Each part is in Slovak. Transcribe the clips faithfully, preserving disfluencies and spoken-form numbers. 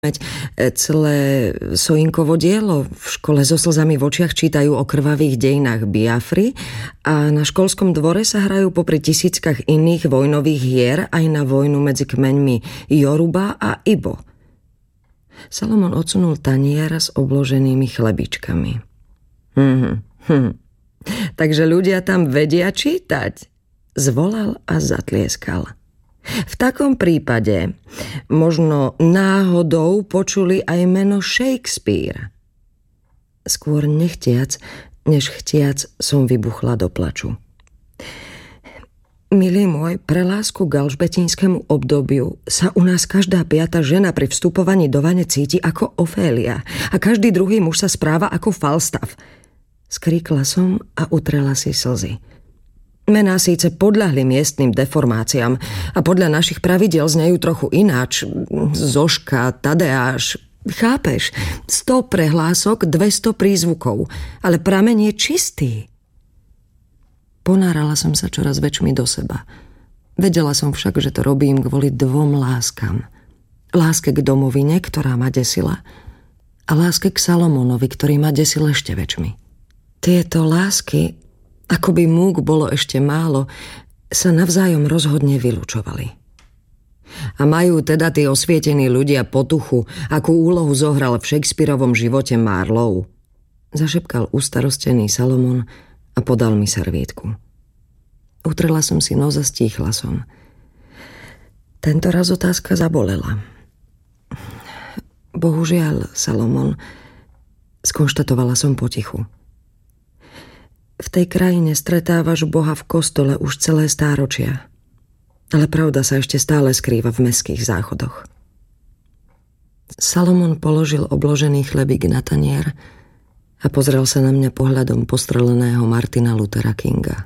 celé Sojinkovo dielo. V škole so slzami v očiach čítajú o krvavých dejinách Biafry a na školskom dvore sa hrajú popri tisíckach iných vojnových hier aj na vojnu medzi kmeňmi Yoruba a Ibo. Salomon odsunul tanier s obloženými chlebičkami. Mhm, hm. Takže ľudia tam vedia čítať. Zvolal a zatlieskal. V takom prípade možno náhodou počuli aj meno Shakespeare. Skôr nechtiac, než chtiac som vybuchla do plaču. Milý môj, pre lásku k alžbetinskému obdobiu sa u nás každá piata žena pri vstupovaní do vane cíti ako Ofélia a každý druhý muž sa správa ako Falstaff. Skríkla som a utrela si slzy. Mená síce podľahli miestnym deformáciám a podľa našich pravidiel znejú trochu ináč. Zoška, Tadeáš, chápeš? Sto prehlások, dvesto prízvukov, ale prameň je čistý. Ponárala som sa čoraz väčšmi do seba. Vedela som však, že to robím kvôli dvom láskam. Láske k domovine, ktorá ma desila, a láske k Salomonovi, ktorý ma desil ešte väčšmi. Tieto lásky, ako by múk bolo ešte málo, sa navzájom rozhodne vylučovali. A majú teda tí osvietení ľudia potuchu, akú úlohu zohral v Shakespearovom živote Marlowe? Zašepkal ustarostený Salomon a podal mi servietku. Utrela som si nos a stíchla som. Tento raz otázka zabolela. Bohužiaľ, Salomon, skonštatovala som potichu. V tej krajine stretávaš Boha v kostole už celé stáročia. Ale pravda sa ešte stále skrýva v mestských záchodoch. Salomon položil obložený chlebík na tanier a pozrel sa na mňa pohľadom postreleného Martina Luthera Kinga.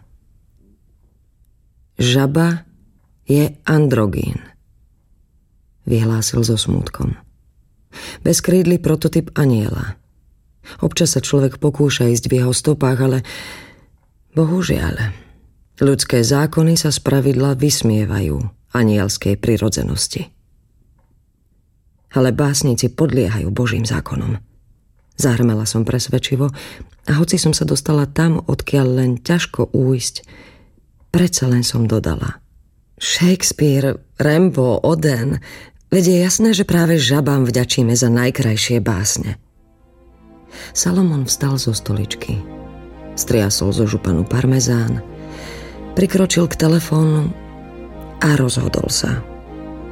Žaba je androgín, vyhlásil so smútkom. Bez krídly prototyp aniela. Občas sa človek pokúša ísť v jeho stopách, ale bohužiaľ, ľudské zákony sa spravidla vysmievajú anielskej prirodzenosti. Ale básnici podliehajú Božím zákonom. Zahrmela som presvedčivo a hoci som sa dostala tam, odkiaľ len ťažko újsť, predsa len som dodala. Shakespeare, Rambo, Oden, veď je jasné, že práve žabám vďačíme za najkrajšie básne. Salomon vstal zo stoličky. Striasol zo županu parmezán, prikročil k telefónu a rozhodol sa.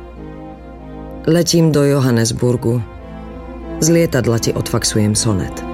Letím do Johannesburgu. Z lietadla ti odfaxujem sonet.